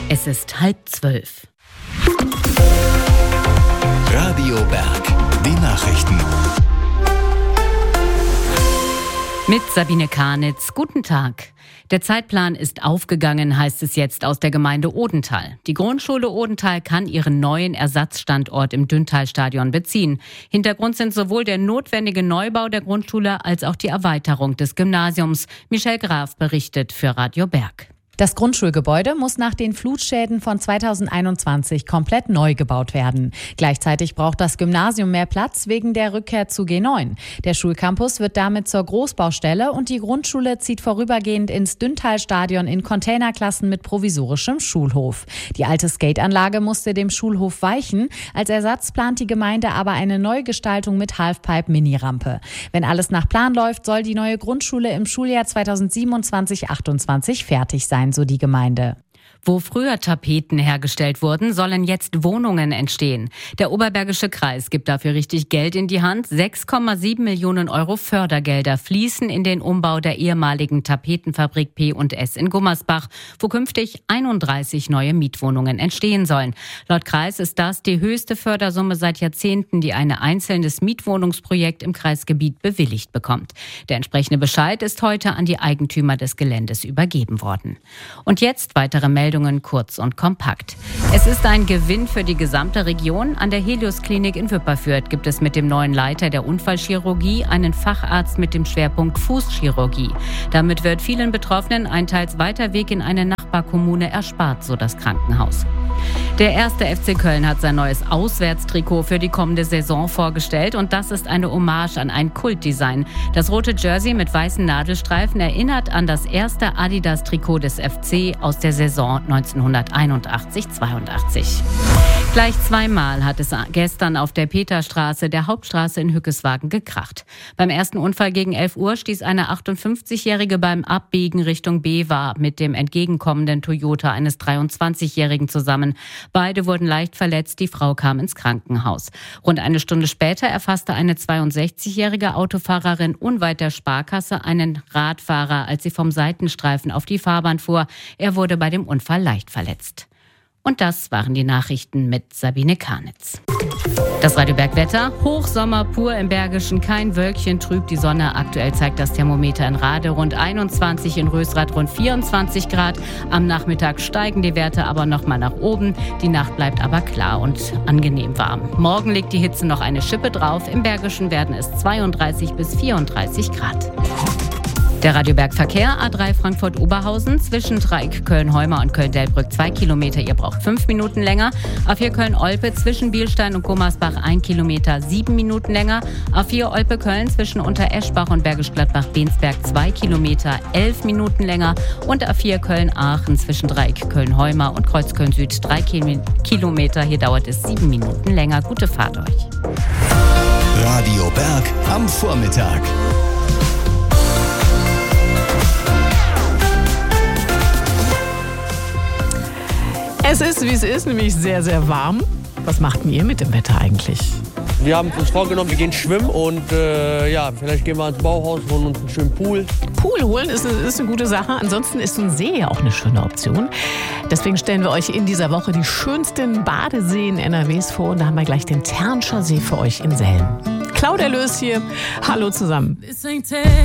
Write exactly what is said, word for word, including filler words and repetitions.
Es ist halb zwölf. Radio Berg, die Nachrichten. Mit Sabine Karnitz, guten Tag. Der Zeitplan ist aufgegangen, heißt es jetzt aus der Gemeinde Odenthal. Die Grundschule Odenthal kann ihren neuen Ersatzstandort im Dünntalstadion beziehen. Hintergrund sind sowohl der notwendige Neubau der Grundschule als auch die Erweiterung des Gymnasiums. Michelle Graf berichtet für Radio Berg. Das Grundschulgebäude muss nach den Flutschäden von zweitausendeinundzwanzig komplett neu gebaut werden. Gleichzeitig braucht das Gymnasium mehr Platz wegen der Rückkehr zu G neun. Der Schulcampus wird damit zur Großbaustelle und die Grundschule zieht vorübergehend ins Dünntalstadion in Containerklassen mit provisorischem Schulhof. Die alte Skateanlage musste dem Schulhof weichen. Als Ersatz plant die Gemeinde aber eine Neugestaltung mit Halfpipe-Mini-Rampe. Wenn alles nach Plan läuft, soll die neue Grundschule im Schuljahr zweitausendsiebenundzwanzig achtundzwanzig fertig sein, so die Gemeinde. Wo früher Tapeten hergestellt wurden, sollen jetzt Wohnungen entstehen. Der Oberbergische Kreis gibt dafür richtig Geld in die Hand. sechs Komma sieben Millionen Euro Fördergelder fließen in den Umbau der ehemaligen Tapetenfabrik P und S in Gummersbach, wo künftig einunddreißig neue Mietwohnungen entstehen sollen. Laut Kreis ist das die höchste Fördersumme seit Jahrzehnten, die ein einzelnes Mietwohnungsprojekt im Kreisgebiet bewilligt bekommt. Der entsprechende Bescheid ist heute an die Eigentümer des Geländes übergeben worden. Und jetzt weitere Meldungen. Kurz und kompakt. Es ist ein Gewinn für die gesamte Region. An der Helios-Klinik in Wipperfürth gibt es mit dem neuen Leiter der Unfallchirurgie einen Facharzt mit dem Schwerpunkt Fußchirurgie. Damit wird vielen Betroffenen ein teils weiter Weg in eine Nachbarkommune erspart, so das Krankenhaus. Der erste F C Köln hat sein neues Auswärtstrikot für die kommende Saison vorgestellt und das ist eine Hommage an ein Kultdesign. Das rote Jersey mit weißen Nadelstreifen erinnert an das erste Adidas-Trikot des F C aus der Saison neunzehnhunderteinundachtzig zweiundachtzig. Gleich zweimal hat es gestern auf der Peterstraße, der Hauptstraße in Hückeswagen, gekracht. Beim ersten Unfall gegen elf Uhr stieß eine achtundfünfzigjährige beim Abbiegen Richtung Bewa mit dem entgegenkommenden Toyota eines dreiundzwanzigjährigen zusammen. Beide wurden leicht verletzt, die Frau kam ins Krankenhaus. Rund eine Stunde später erfasste eine zweiundsechzigjährige Autofahrerin unweit der Sparkasse einen Radfahrer, als sie vom Seitenstreifen auf die Fahrbahn fuhr. Er wurde bei dem Unfall leicht verletzt. Und das waren die Nachrichten mit Sabine Karnitz. Das Radio Berg Wetter, Hochsommer pur im Bergischen, kein Wölkchen trübt die Sonne. Aktuell zeigt das Thermometer in Rade rund einundzwanzig, in Rösrath rund vierundzwanzig Grad. Am Nachmittag steigen die Werte aber nochmal nach oben. Die Nacht bleibt aber klar und angenehm warm. Morgen legt die Hitze noch eine Schippe drauf. Im Bergischen werden es zweiunddreißig bis vierunddreißig Grad. Der Radio Berg Verkehr, A drei Frankfurt-Oberhausen, zwischen Dreieck Köln-Heumer und Köln-Delbrück zwei Kilometer, ihr braucht fünf Minuten länger. A vier Köln-Olpe zwischen Bielstein und Gummersbach ein Kilometer, sieben Minuten länger. A vier Olpe-Köln zwischen Untereschbach und Bergisch Gladbach-Bensberg zwei Kilometer, elf Minuten länger. Und A vier Köln-Aachen zwischen Dreieck Köln-Heumer und Kreuzköln-Süd drei Kilometer, hier dauert es sieben Minuten länger. Gute Fahrt euch. Radio Berg am Vormittag. Es ist, wie es ist, nämlich sehr, sehr warm. Was macht denn ihr mit dem Wetter eigentlich? Wir haben uns vorgenommen, wir gehen schwimmen und äh, ja, vielleicht gehen wir ins Bauhaus, holen uns einen schönen Pool. Pool holen ist, ist eine gute Sache. Ansonsten ist ein See ja auch eine schöne Option. Deswegen stellen wir euch in dieser Woche die schönsten Badeseen N R Ws vor. Und da haben wir gleich den Ternscher See für euch in Selm. Claudia Löß hier. Hallo zusammen.